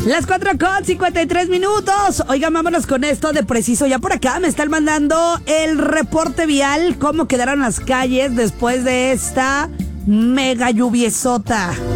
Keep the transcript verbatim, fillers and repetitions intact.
Las cuatro con cincuenta y tres minutos. Oigan, vámonos con esto de preciso. Ya por acá me están mandando el reporte vial. Cómo quedaron las calles después de esta mega lluviesota.